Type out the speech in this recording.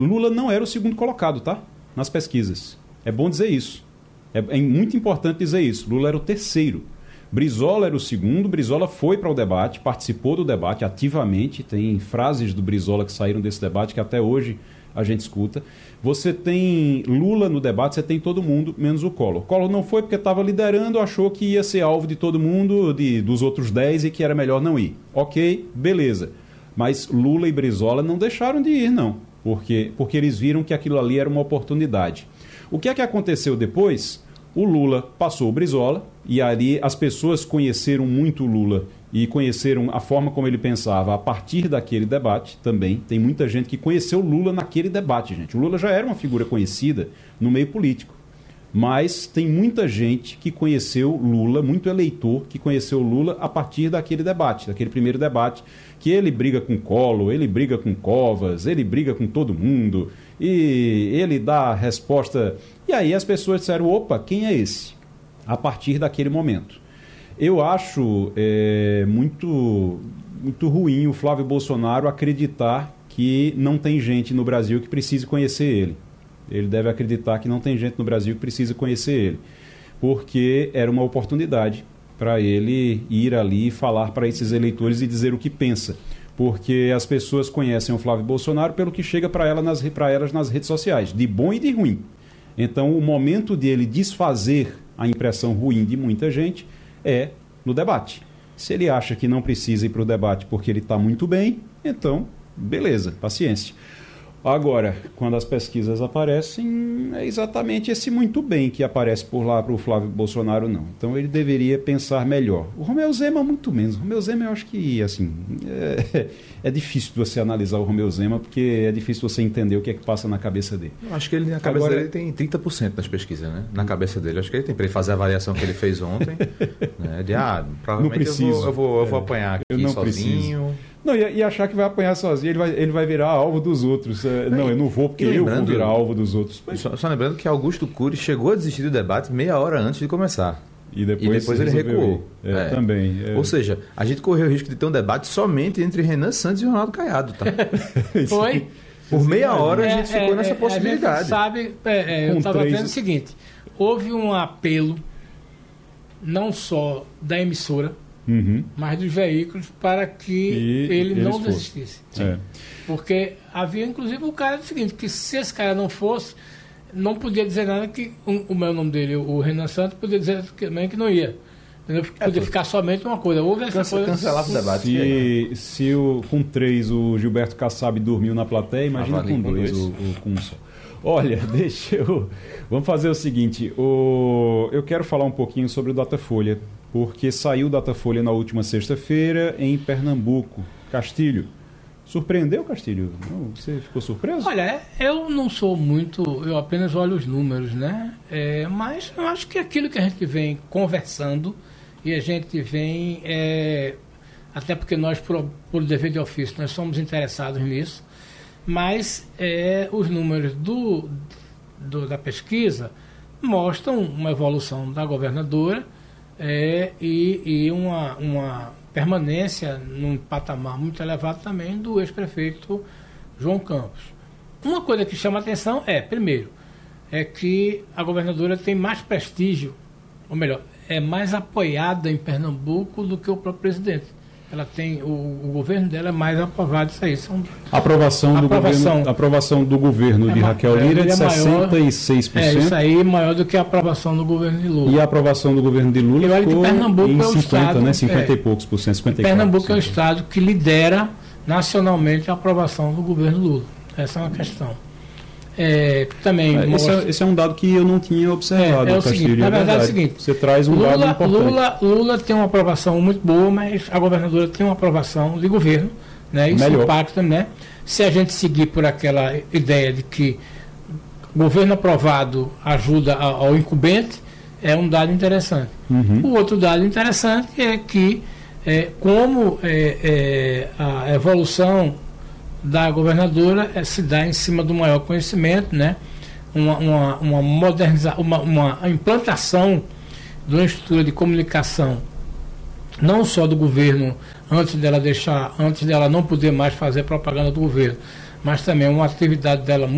Lula não era o segundo colocado, tá? Nas pesquisas. É bom dizer isso. É muito importante dizer isso. Lula era o terceiro. Brizola era o segundo. Brizola foi para o debate, participou do debate ativamente. Tem frases do Brizola que saíram desse debate que até hoje a gente escuta. Você tem Lula no debate, você tem todo mundo, menos o Collor. O Collor não foi porque estava liderando, achou que ia ser alvo de todo mundo, dos outros 10, e que era melhor não ir. Ok, beleza. Mas Lula e Brizola não deixaram de ir, não. Porque eles viram que aquilo ali era uma oportunidade. O que é que aconteceu depois? O Lula passou o Brizola, e ali as pessoas conheceram muito o Lula e conheceram a forma como ele pensava a partir daquele debate também. Tem muita gente que conheceu o Lula naquele debate, gente. O Lula já era uma figura conhecida no meio político, mas tem muita gente que conheceu Lula, muito eleitor que conheceu Lula a partir daquele debate, daquele primeiro debate, que ele briga com Collor, ele briga com Covas, ele briga com todo mundo, e ele dá a resposta. E aí as pessoas disseram, opa, quem é esse? A partir daquele momento. Eu acho muito ruim o Flávio Bolsonaro acreditar que não tem gente no Brasil que precise conhecer ele. Ele deve acreditar que não tem gente no Brasil que precisa conhecer ele, porque era uma oportunidade para ele ir ali e falar para esses eleitores e dizer o que pensa, porque as pessoas conhecem o Flávio Bolsonaro pelo que chega para elas nas redes sociais, de bom e de ruim. Então, o momento de ele desfazer a impressão ruim de muita gente é no debate. Se ele acha que não precisa ir para o debate porque ele está muito bem, então, beleza, paciência. Agora, quando as pesquisas aparecem, é exatamente esse muito bem que aparece por lá para o Flávio Bolsonaro, não. Então ele deveria pensar melhor. O Romeu Zema, muito menos. O Romeu Zema, eu acho que, assim, é difícil você analisar o Romeu Zema, porque é difícil você entender o que é que passa na cabeça dele. Eu acho que ele, na cabeça dele, tem 30% nas pesquisas, né? Na cabeça dele. Acho que ele tem para ele fazer a avaliação que ele fez ontem. Né? Provavelmente eu vou apanhar aqui sozinho. Preciso. Não, e achar que vai apanhar sozinho, ele vai virar alvo dos outros. Não, eu não vou porque eu vou virar alvo dos outros. Só lembrando que Augusto Cury chegou a desistir do debate meia hora antes de começar. E depois ele recuou. Também. Ou seja, a gente correu o risco de ter um debate somente entre Renan Santos e Ronaldo Caiado. Tá? Foi? Por meia hora a gente ficou nessa possibilidade. A gente sabe, eu estava vendo o seguinte, houve um apelo não só da emissora, mas dos veículos para que ele não desistisse. Porque havia inclusive o cara do seguinte, que se esse cara não fosse, não podia dizer nada que o meu nome dele, o Renan Santos, podia dizer também que não ia. Podia ficar somente uma coisa. Houve essa coisa. Cancelava o debate. Se com 3 o Gilberto Kassab dormiu na plateia, imagina com 2 o Kunson. Olha, vamos fazer o seguinte, eu quero falar um pouquinho sobre o Datafolha, porque saiu o Datafolha na última sexta-feira em Pernambuco. Castilho, surpreendeu, Castilho? Não, você ficou surpreso? Olha, eu não sou muito, eu apenas olho os números, né? Mas eu acho que aquilo que a gente vem conversando e a gente vem, até porque nós, por dever de ofício, nós somos interessados nisso, mas os números da pesquisa mostram uma evolução da governadora e uma permanência num patamar muito elevado também do ex-prefeito João Campos. Uma coisa que chama a atenção primeiro, que a governadora tem mais prestígio, ou melhor, é mais apoiada em Pernambuco do que o próprio presidente. Ela tem, o governo dela é mais aprovado, isso aí. Aprovação do governo de Raquel Lira é de 66%. Isso aí, maior do que a aprovação do governo de Lula. E a aprovação do governo de Lula ficou em 50, estado, né? 50 e poucos por cento, 54%. Pernambuco é o estado que lidera nacionalmente a aprovação do governo Lula. Essa é uma questão. Também esse é um dado que eu não tinha observado. É o seguinte, na verdade é o seguinte, você traz um dado importante. Lula tem uma aprovação muito boa, mas a governadora tem uma aprovação de governo, né? Isso impacta, né? Se a gente seguir por aquela ideia de que governo aprovado ajuda ao incumbente, é um dado interessante. O outro dado interessante é que como a evolução da governadora se dá em cima do maior conhecimento, né? Uma modernização, uma implantação de uma estrutura de comunicação, não só do governo, antes dela não poder mais fazer propaganda do governo, mas também uma atividade dela